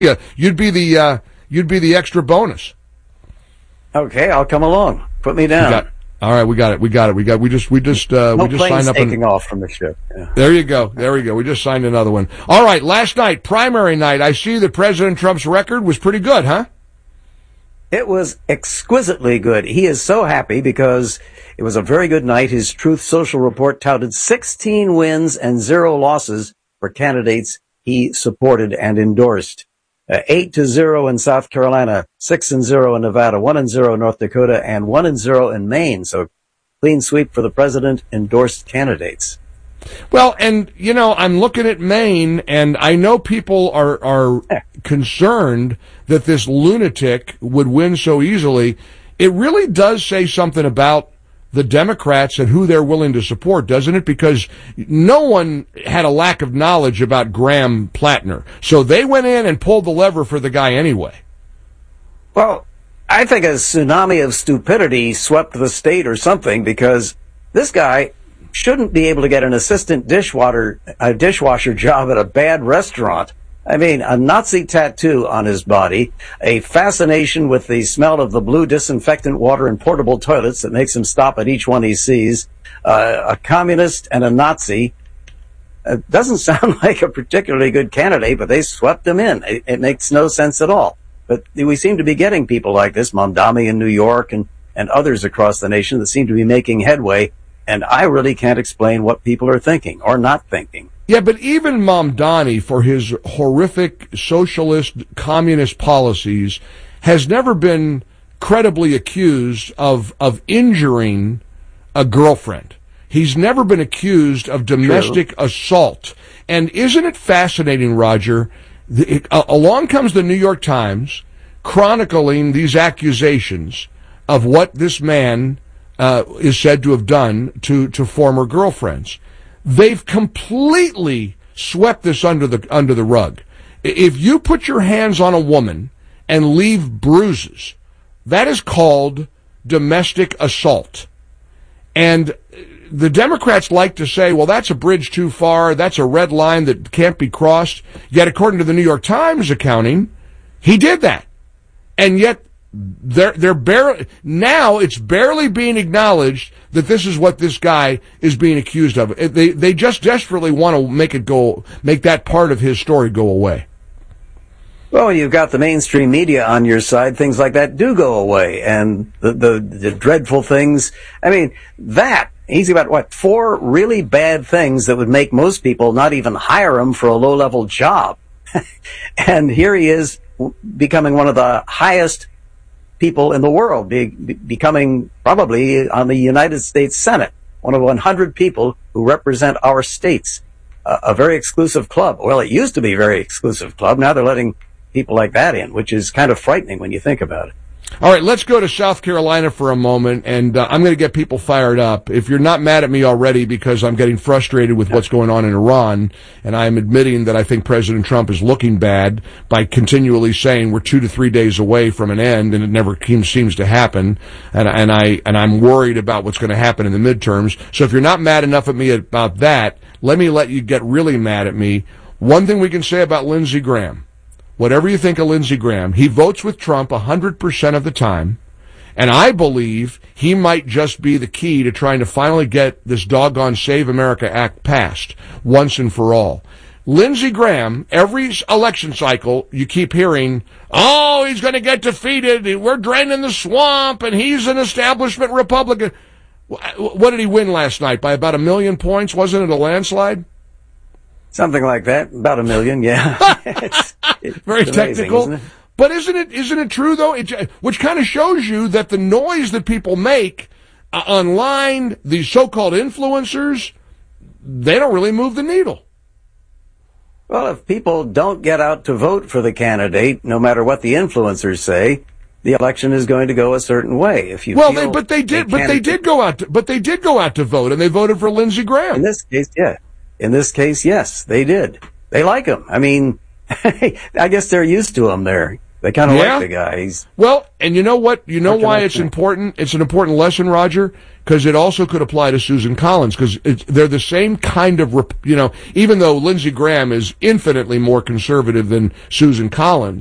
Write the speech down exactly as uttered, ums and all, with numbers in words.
Yeah, you'd be the uh, you'd be the extra bonus. Okay, I'll come along. Put me down. Got, all right, we got it. We got it. We got. We just. We just. Uh, no we just signed up. taking an, off from the ship. Yeah. There you go. There we go. We just signed another one. All right. Last night, primary night. I see that President Trump's record was pretty good, huh? It was exquisitely good. He is so happy because it was a very good night. His Truth Social report touted sixteen wins and zero losses for candidates he supported and endorsed. Uh, eight to zero in South Carolina, six and zero in Nevada, one and zero in North Dakota, and one and zero in Maine. So clean sweep for the president endorsed candidates. Well, and, you know, I'm looking at Maine, and I know people are, are concerned that this lunatic would win so easily. It really does say something about the Democrats and who they're willing to support, doesn't it? Because no one had a lack of knowledge about Graham Plattner. So they went in and pulled the lever for the guy anyway. Well, I think a tsunami of stupidity swept the state or something, because this guy shouldn't be able to get an assistant dishwater, a dishwasher job at a bad restaurant. I mean, a Nazi tattoo on his body, a fascination with the smell of the blue disinfectant water in portable toilets that makes him stop at each one he sees, uh, a communist and a Nazi. It doesn't sound like a particularly good candidate, but they swept him in. It, it makes no sense at all. But we seem to be getting people like this, Mamdani in New York and, and others across the nation that seem to be making headway. And I really can't explain what people are thinking or not thinking. Yeah, but even Mamdani, for his horrific socialist, communist policies, has never been credibly accused of, of injuring a girlfriend. He's never been accused of domestic True. assault. And isn't it fascinating, Roger? The, it, uh, along comes the New York Times chronicling these accusations of what this man uh, is said to have done to, to former girlfriends. They've completely swept this under the under the rug. If you put your hands on a woman and leave bruises, that is called domestic assault. And the Democrats like to say, well, that's a bridge too far, that's a red line that can't be crossed. Yet, according to the New York Times accounting, he did that. And yet, They're, they're barely, now it's barely being acknowledged that this is what this guy is being accused of. They, they just desperately want to make it go, make that part of his story go away. Well, you've got the mainstream media on your side. Things like that do go away. And the, the, the dreadful things. I mean, that, he's about, what, four really bad things that would make most people not even hire him for a low-level job. And here he is becoming one of the highest people in the world, be, be, becoming probably on the United States Senate, one of one hundred people who represent our states, uh, a very exclusive club. Well, it used to be a very exclusive club. Now they're letting people like that in, which is kind of frightening when you think about it. All right, let's go to South Carolina for a moment, and uh, I'm going to get people fired up. If you're not mad at me already because I'm getting frustrated with what's going on in Iran, and I'm admitting that I think President Trump is looking bad by continually saying we're two to three days away from an end, and it never seems to happen, and, and, I, and I'm worried about what's going to happen in the midterms. So if you're not mad enough at me about that, let me let you get really mad at me. One thing we can say about Lindsey Graham. Whatever you think of Lindsey Graham, he votes with Trump one hundred percent of the time, and I believe he might just be the key to trying to finally get this doggone Save America Act passed once and for all. Lindsey Graham, every election cycle, you keep hearing, oh, he's going to get defeated, we're draining the swamp, and he's an establishment Republican. What did he win last night? By about a million points? Wasn't it a landslide? Something like that, about a million, yeah. it's, it's Very amazing, technical. isn't it? But isn't it isn't it true, though? It, which kind of shows you that the noise that people make uh, online, these so-called influencers, they don't really move the needle. Well, if people don't get out to vote for the candidate, no matter what the influencers say, the election is going to go a certain way. If you well, they, but they did, but they did go out, to, but they did go out to vote, and they voted for Lindsey Graham. In this case, yeah. In this case, yes, they did. They like him. I mean, I guess they're used to him there. They kind of Yeah. like the guy. He's Well, and you know what? You know What can why I it's say? important? It's an important lesson, Roger, because it also could apply to Susan Collins, because they're the same kind of, rep- you know, even though Lindsey Graham is infinitely more conservative than Susan Collins.